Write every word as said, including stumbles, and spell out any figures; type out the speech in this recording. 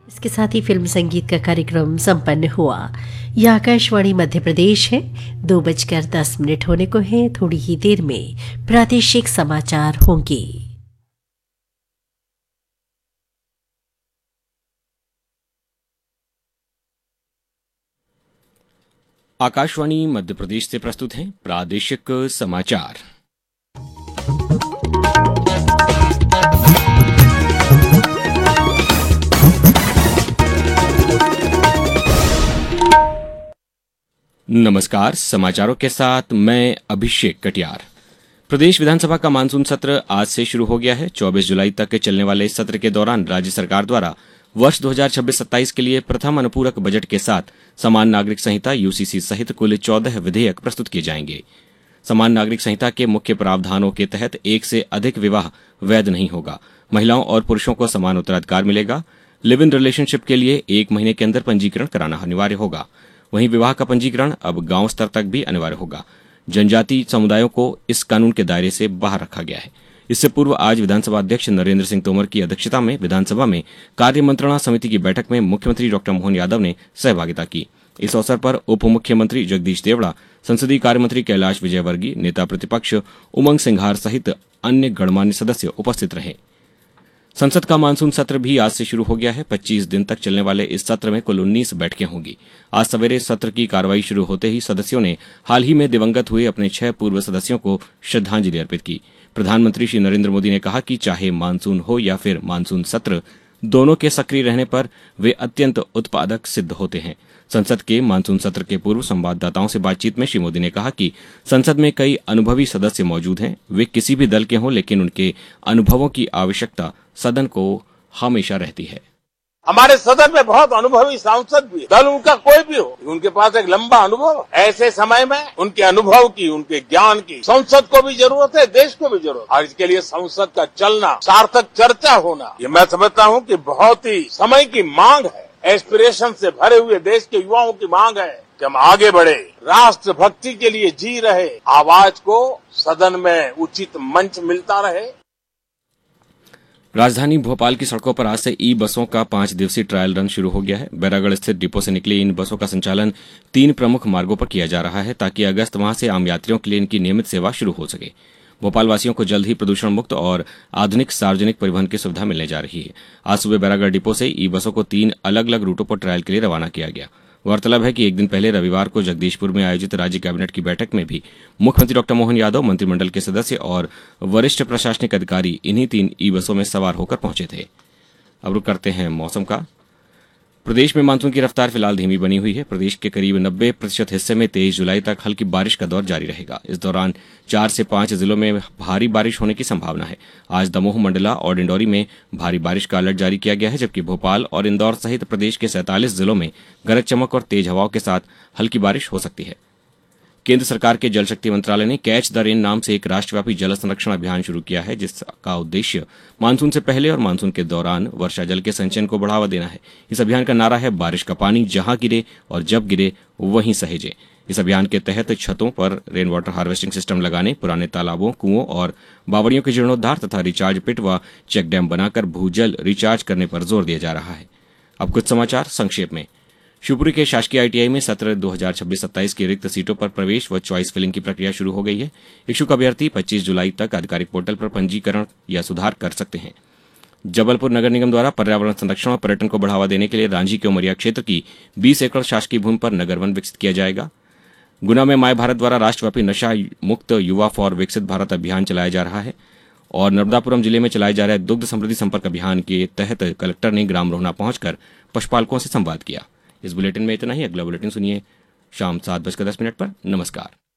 इसके साथ ही फिल्म संगीत का कार्यक्रम संपन्न हुआ। यह आकाशवाणी मध्य प्रदेश है। दो बजकर दस मिनट होने को है। थोड़ी ही देर में प्रादेशिक समाचार होंगे। आकाशवाणी मध्य प्रदेश से प्रस्तुत है प्रादेशिक समाचार। नमस्कार, समाचारों के साथ मैं अभिषेक कटियार। प्रदेश विधानसभा का मानसून सत्र आज से शुरू हो गया है। चौबीस जुलाई तक चलने वाले इस सत्र के दौरान राज्य सरकार द्वारा वर्ष दो हज़ार छब्बीस सत्ताईस के लिए प्रथम अनुपूरक बजट के साथ समान नागरिक संहिता यूसीसी सहित कुल चौदह विधेयक प्रस्तुत किए जाएंगे। समान नागरिक संहिता के मुख्य प्रावधानों के तहत एक से अधिक विवाह वैध नहीं होगा। महिलाओं और पुरुषों को समान उत्तराधिकार मिलेगा। लिव इन रिलेशनशिप के लिए एक महीने के अंदर पंजीकरण कराना अनिवार्य होगा। वहीं विवाह का पंजीकरण अब गांव स्तर तक भी अनिवार्य होगा। जनजातीय समुदायों को इस कानून के दायरे से बाहर रखा गया है। इससे पूर्व आज विधानसभा अध्यक्ष नरेंद्र सिंह तोमर की अध्यक्षता में विधानसभा में कार्य मंत्रणा समिति की बैठक में मुख्यमंत्री डॉक्टर मोहन यादव ने सहभागिता की। इस अवसर पर उप मुख्यमंत्री जगदीश देवड़ा, संसदीय कार्य मंत्री कैलाश विजयवर्गीय, नेता प्रतिपक्ष उमंग सिंघार सहित अन्य गणमान्य सदस्य उपस्थित रहे। संसद का मानसून सत्र भी आज से शुरू हो गया है। पच्चीस दिन तक चलने वाले इस सत्र में कुल उन्नीस बैठकें होंगी। आज सवेरे सत्र की कार्रवाई शुरू होते ही सदस्यों ने हाल ही में दिवंगत हुए अपने छह पूर्व सदस्यों को श्रद्धांजलि अर्पित की। प्रधानमंत्री श्री नरेंद्र मोदी ने कहा कि चाहे मानसून हो या फिर मानसून सत्र, दोनों के सक्रिय रहने पर वे अत्यंत उत्पादक सिद्ध होते हैं। संसद के मानसून सत्र के पूर्व संवाददाताओं से बातचीत में श्री मोदी ने कहा कि संसद में कई अनुभवी सदस्य मौजूद हैं। वे किसी भी दल के हों, लेकिन उनके अनुभवों की आवश्यकता सदन को हमेशा रहती है। हमारे सदन में बहुत अनुभवी सांसद भी, दल उनका कोई भी हो, उनके पास एक लंबा अनुभव। ऐसे समय में उनके अनुभव की, उनके ज्ञान की संसद को भी जरूरत है, देश को भी जरूरत है। और इसके लिए संसद का चलना, सार्थक चर्चा होना, ये मैं समझता हूँ कि बहुत ही समय की मांग है। एस्पिरेशन से भरे हुए देश के युवाओं की मांग है कि हम आगे बढ़े, राष्ट्रभक्ति के लिए जी रहे आवाज को सदन में उचित मंच मिलता रहे। राजधानी भोपाल की सड़कों पर आज से ई बसों का पांच दिवसीय ट्रायल रन शुरू हो गया है। बैरागढ़ स्थित डिपो से निकली इन बसों का संचालन तीन प्रमुख मार्गों पर किया जा रहा है, ताकि अगस्त माह से आम यात्रियों के लिए इनकी नियमित सेवा शुरू हो सके। भोपाल वासियों को जल्द ही प्रदूषण मुक्त और आधुनिक सार्वजनिक परिवहन की सुविधा मिलने जा रही है। आज सुबह बैरागढ़ डिपो से ई बसों को तीन अलग अलग रूटों पर ट्रायल के लिए रवाना किया गया। गौरतलब है कि एक दिन पहले रविवार को जगदीशपुर में आयोजित राज्य कैबिनेट की बैठक में भी मुख्यमंत्री डॉक्टर मोहन यादव, मंत्रिमंडल के सदस्य और वरिष्ठ प्रशासनिक अधिकारी इन्हीं तीन ई बसों में सवार होकर पहुंचे थे। अब रुक करते हैं मौसम का। प्रदेश में मानसून की रफ्तार फिलहाल धीमी बनी हुई है। प्रदेश के करीब नब्बे प्रतिशत हिस्से में तेईस जुलाई तक हल्की बारिश का दौर जारी रहेगा। इस दौरान चार से पांच जिलों में भारी बारिश होने की संभावना है। आज दमोह, मंडला और डिंडौरी में भारी बारिश का अलर्ट जारी किया गया है, जबकि भोपाल और इंदौर सहित प्रदेश के सैंतालीस जिलों में गरज चमक और तेज हवाओं के साथ हल्की बारिश हो सकती है। केंद्र सरकार के जल शक्ति मंत्रालय ने कैच द रेन नाम से एक राष्ट्रव्यापी जल संरक्षण अभियान शुरू किया है, जिसका उद्देश्य मानसून से पहले और मानसून के दौरान वर्षा जल के संचयन को बढ़ावा देना है। इस अभियान का नारा है, बारिश का पानी जहां गिरे और जब गिरे वहीं सहेजे। इस अभियान के तहत छतों पर रेन वाटर हार्वेस्टिंग सिस्टम लगाने, पुराने तालाबों, कुओं और बावड़ियों के जीर्णोद्धार तथा रिचार्ज पिट व चेक डैम बनाकर भूजल रिचार्ज करने पर जोर दिया जा रहा है। अब कुछ समाचार संक्षेप में। शिवपुरी के शासकीय आईटीआई में सत्र दो हज़ार छब्बीस सत्ताईस की रिक्त सीटों पर प्रवेश व चॉइस फिलिंग की प्रक्रिया शुरू हो गई है। इच्छुक अभ्यर्थी पच्चीस जुलाई तक आधिकारिक पोर्टल पर पंजीकरण या सुधार कर सकते हैं। जबलपुर नगर निगम द्वारा पर्यावरण संरक्षण और पर्यटन को बढ़ावा देने के लिए रांझी के उमरिया क्षेत्र की बीस एकड़ शासकीय भूमि पर नगर वन विकसित किया जाएगा। गुना में माय भारत द्वारा राष्ट्रव्यापी नशा मुक्त युवा फॉर विकसित भारत अभियान चलाया जा रहा है। और नर्मदापुरम जिले में चलाए जा रहे दुग्ध समृद्धि संपर्क अभियान के तहत कलेक्टर ने ग्राम रोहना पहुंचकर पशुपालकों से संवाद किया। इस बुलेटिन में इतना ही। अगला बुलेटिन सुनिए शाम सात बजकर दस मिनट पर। नमस्कार।